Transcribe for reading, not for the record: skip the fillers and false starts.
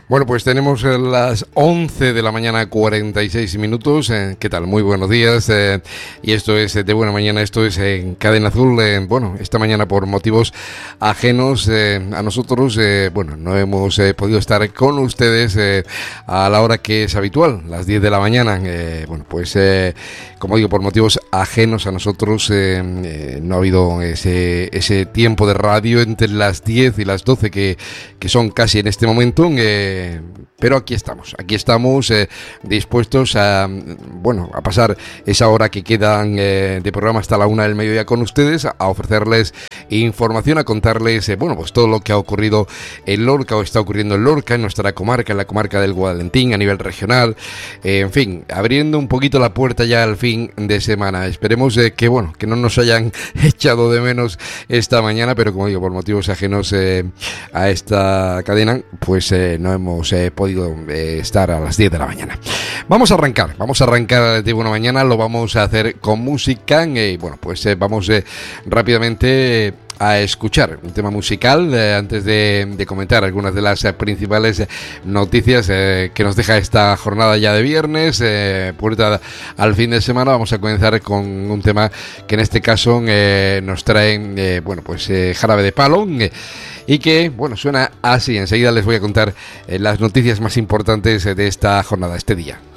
Bueno, pues tenemos las 11 de la mañana, 46 minutos. ¿Qué tal? Muy buenos días. Y esto es de Buena Mañana, esto es en Cadena Azul. Bueno, esta mañana por motivos ajenos a nosotros, bueno, no hemos podido estar con ustedes a la hora que es habitual, las 10 de la mañana. Bueno, pues como digo, por motivos ajenos a nosotros, no ha habido ese tiempo de radio entre las 10 y las 12 que son casi en este momento. Pero aquí estamos dispuestos a, bueno, a pasar esa hora que quedan de programa hasta la 1 del mediodía con ustedes, a ofrecerles información, a contarles, bueno, pues todo lo que ha ocurrido en Lorca o está ocurriendo en Lorca, en nuestra comarca, en la comarca del Guadalentín, a nivel regional, en fin, abriendo un poquito la puerta ya al fin de semana. Esperemos que, bueno, que no nos hayan echado de menos esta mañana, pero como digo, por motivos ajenos a esta cadena, pues no hemos podido estar a las 10 de la mañana. Vamos a arrancar de Buena Mañana, lo vamos a hacer con música y bueno, pues vamos rápidamente a escuchar un tema musical antes de comentar algunas de las principales noticias que nos deja esta jornada ya de viernes, puerta al fin de semana. Vamos a comenzar con un tema que en este caso nos trae, bueno, pues Jarabe de Palo, y que, bueno, suena así. Enseguida les voy a contar las noticias más importantes de esta jornada, este día.